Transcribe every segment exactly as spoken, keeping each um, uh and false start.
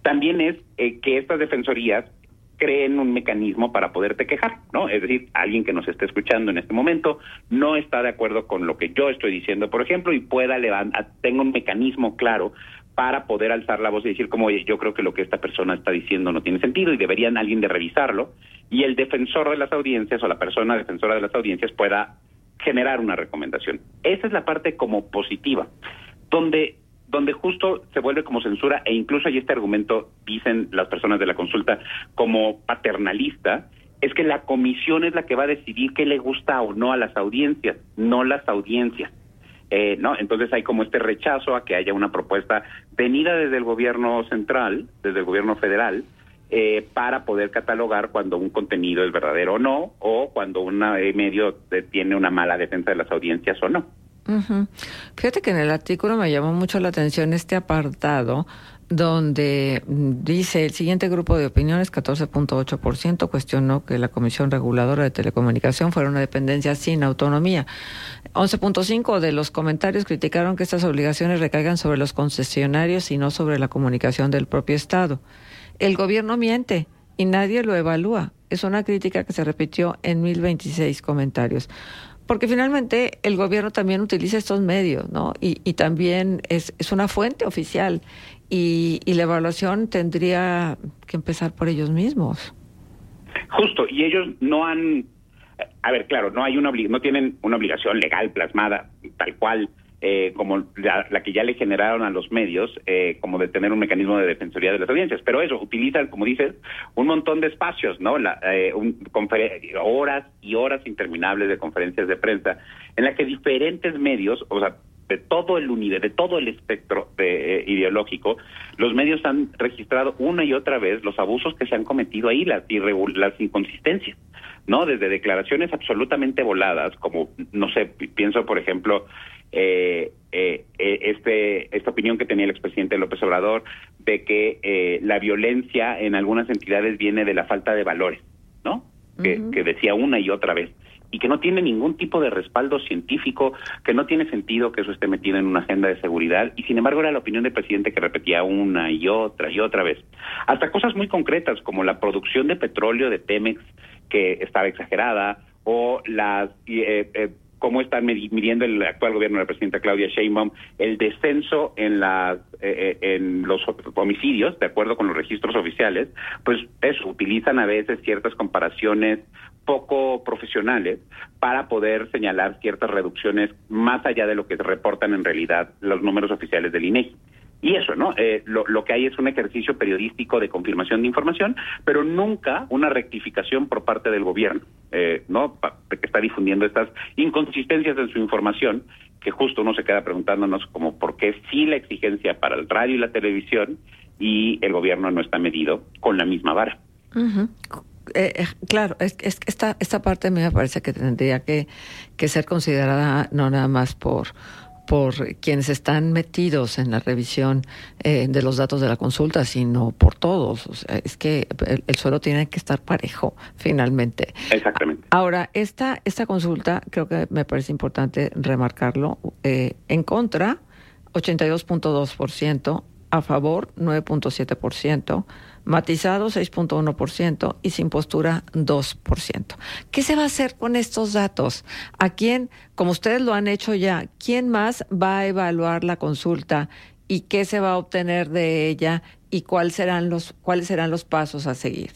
también es eh, que estas defensorías creen un mecanismo para poderte quejar, ¿no? Es decir, alguien que nos esté escuchando en este momento no está de acuerdo con lo que yo estoy diciendo, por ejemplo, y pueda levantar, tenga un mecanismo claro para poder alzar la voz y decir como, oye, yo creo que lo que esta persona está diciendo no tiene sentido y deberían alguien de revisarlo, y el defensor de las audiencias o la persona defensora de las audiencias pueda generar una recomendación. Esa es la parte como positiva, donde donde justo se vuelve como censura, e incluso hay este argumento, dicen las personas de la consulta, como paternalista, es que la comisión es la que va a decidir qué le gusta o no a las audiencias, no las audiencias. Eh, no, entonces hay como este rechazo a que haya una propuesta venida desde el gobierno central, desde el gobierno federal, eh, para poder catalogar cuando un contenido es verdadero o no, o cuando un eh, medio eh, tiene una mala defensa de las audiencias o no. Uh-huh. Fíjate que en el artículo me llamó mucho la atención este apartado donde dice el siguiente grupo de opiniones, catorce punto ocho por ciento, cuestionó que la Comisión Reguladora de Telecomunicación fuera una dependencia sin autonomía. once punto cinco por ciento de los comentarios criticaron que estas obligaciones recaigan sobre los concesionarios y no sobre la comunicación del propio Estado. El gobierno miente y nadie lo evalúa. Es una crítica que se repitió en mil veintiséis comentarios. Porque finalmente el gobierno también utiliza estos medios, ¿no? Y, y también es, es una fuente oficial y, y la evaluación tendría que empezar por ellos mismos. Justo, y ellos no han, a ver, claro, no hay una no tienen una obligación legal plasmada tal cual eh, como la, la que ya le generaron a los medios, eh, como de tener un mecanismo de defensoría de las audiencias, pero eso, utilizan, como dices, un montón de espacios, ¿no? La, eh, un, confer- horas y horas interminables de conferencias de prensa, en la que diferentes medios, o sea, de todo el universo, de todo el espectro de, eh, ideológico, los medios han registrado una y otra vez los abusos que se han cometido ahí, las, irregul- las inconsistencias, ¿no? Desde declaraciones absolutamente voladas, como, no sé, pienso, por ejemplo, eh, eh, este esta opinión que tenía el expresidente López Obrador de que eh, la violencia en algunas entidades viene de la falta de valores, ¿no? Uh-huh. Que, que decía una y otra vez, y que no tiene ningún tipo de respaldo científico, que no tiene sentido que eso esté metido en una agenda de seguridad, y sin embargo era la opinión del presidente que repetía una y otra y otra vez. Hasta cosas muy concretas como la producción de petróleo de Pemex, que estaba exagerada, o las eh, eh, cómo están midiendo el actual gobierno de la presidenta Claudia Sheinbaum el descenso en las eh, en los homicidios, de acuerdo con los registros oficiales, pues eso, utilizan a veces ciertas comparaciones poco profesionales para poder señalar ciertas reducciones más allá de lo que reportan en realidad los números oficiales del INEGI. Y eso, ¿no? Eh, lo, lo que hay es un ejercicio periodístico de confirmación de información, pero nunca una rectificación por parte del gobierno, eh, ¿no? Pa- que está difundiendo estas inconsistencias en su información, que justo uno se queda preguntándonos como por qué sí la exigencia para el radio y la televisión y el gobierno no está medido con la misma vara. Uh-huh. Eh, eh, claro, es, es esta esta parte a mí me parece que tendría que, que ser considerada no nada más por por quienes están metidos en la revisión eh, de los datos de la consulta, sino por todos. O sea, es que el, el suelo tiene que estar parejo, finalmente. Exactamente. Ahora, esta esta consulta, creo que me parece importante remarcarlo, eh, en contra, ochenta y dos punto dos por ciento, a favor, nueve punto siete por ciento, matizado, seis punto uno por ciento y sin postura, dos por ciento. ¿Qué se va a hacer con estos datos? ¿A quién, como ustedes lo han hecho ya, quién más va a evaluar la consulta y qué se va a obtener de ella y cuáles serán los, cuáles serán los pasos a seguir?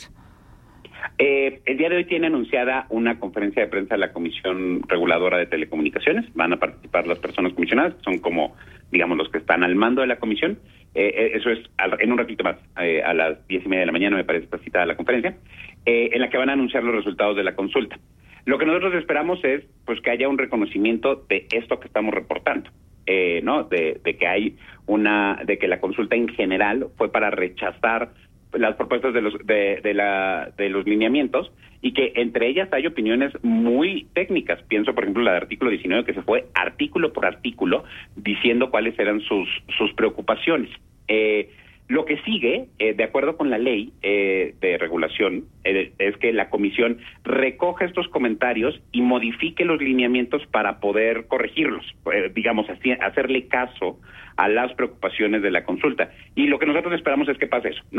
Eh, el día de hoy tiene anunciada una conferencia de prensa de la Comisión Reguladora de Telecomunicaciones. Van a participar las personas comisionadas, que son como, digamos, los que están al mando de la comisión. Eh, eso es al, en un ratito más, eh, a las diez y media de la mañana me parece está citada la conferencia, eh, en la que van a anunciar los resultados de la consulta. Lo que nosotros esperamos es pues que haya un reconocimiento de esto que estamos reportando, eh, ¿no? De, de que hay una, de que la consulta en general fue para rechazar las propuestas de los de, de la de los lineamientos y que entre ellas hay opiniones muy técnicas. Pienso, por ejemplo, la de artículo diecinueve, que se fue artículo por artículo diciendo cuáles eran sus sus preocupaciones. Eh, lo que sigue, eh, de acuerdo con la ley eh, de regulación, eh, es que la comisión recoja estos comentarios y modifique los lineamientos para poder corregirlos, eh, digamos, así, hacerle caso a las preocupaciones de la consulta. Y lo que nosotros esperamos es que pase eso, ¿no?